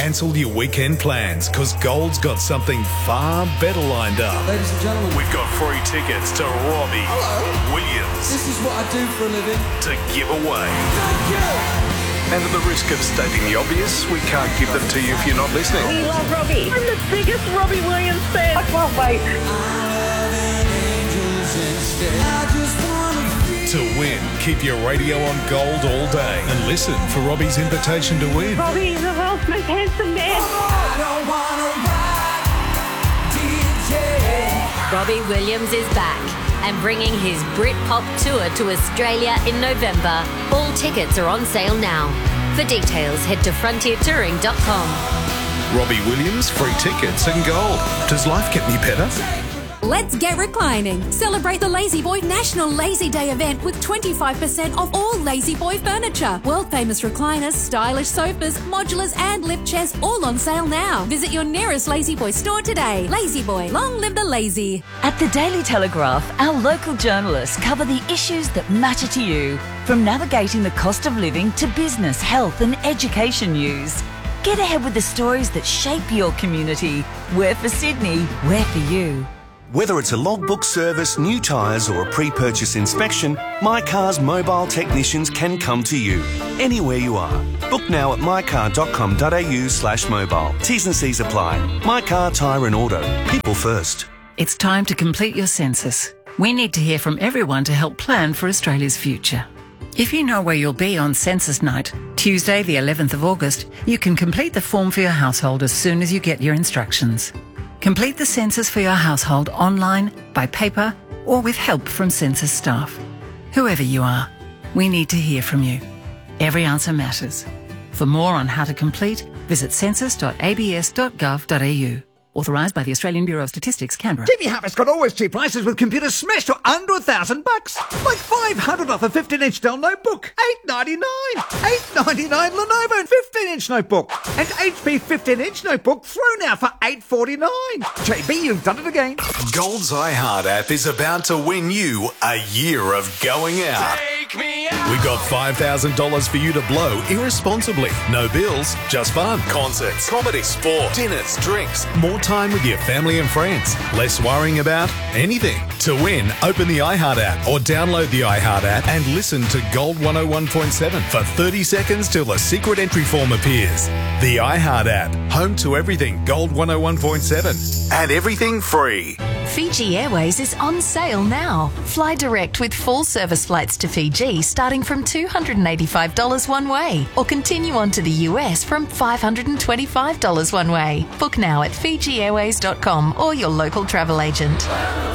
cancel your weekend plans because Gold's got something far better lined up. Ladies and gentlemen, We've got free tickets to Robbie Williams this is what I do for a living. to give away. Thank you. And at the risk of stating the obvious, we can't give them to you if you're not listening. We love Robbie. I'm the biggest Robbie Williams fan. I can't wait. To win, keep your radio on Gold all day and listen for Robbie's invitation to win. Robbie is the world's most handsome man. Robbie Williams is back and bringing his Britpop tour to Australia in November. All tickets are on sale now. For details, head to frontiertouring.com. Robbie Williams, free tickets and Gold. Does life get any better? Let's get reclining. Celebrate the Lazy Boy National Lazy Day event with 25% off all Lazy Boy furniture. World famous recliners, stylish sofas, modulars and lift chairs all on sale now. Visit your nearest Lazy Boy store today. Lazy Boy, long live the lazy. At the Daily Telegraph, our local journalists cover the issues that matter to you, from navigating the cost of living to business, health and education news. Get ahead with the stories that shape your community. We're for Sydney, we're for you. Whether it's a logbook service, new tyres or a pre-purchase inspection, My Car's mobile technicians can come to you, anywhere you are. Book now at mycar.com.au/mobile. T's and C's apply. My Car, Tyre and Auto. People first. It's time to complete your census. We need to hear from everyone to help plan for Australia's future. If you know where you'll be on census night, Tuesday the 11th of August, you can complete the form for your household as soon as you get your instructions. Complete the census for your household online, by paper, or with help from census staff. Whoever you are, we need to hear from you. Every answer matters. For more on how to complete, visit census.abs.gov.au. Authorised by the Australian Bureau of Statistics, Canberra. TV Hub has got always cheap prices with computers smashed to under $1,000. Like $500 off a 15-inch Dell notebook. $899. $899 Lenovo 15-inch notebook. And HP 15-inch notebook thrown out for $849. JB, you've done it again. Gold's iHeart app is about to win you a year of going out. Take me out. We've got $5,000 for you to blow irresponsibly. No bills, just fun. Concerts, comedy, sport, dinners, drinks, more time with your family and friends. Less worrying about anything. To win, open the iHeart app or download the iHeart app and listen to Gold 101.7 for 30 seconds till the secret entry form appears. The iHeart app, home to everything Gold 101.7 and everything free. Fiji Airways is on sale now. Fly direct with full service flights to Fiji starting from $285 one way, or continue on to the US from $525 one way. Book now at FijiAirways.com or your local travel agent.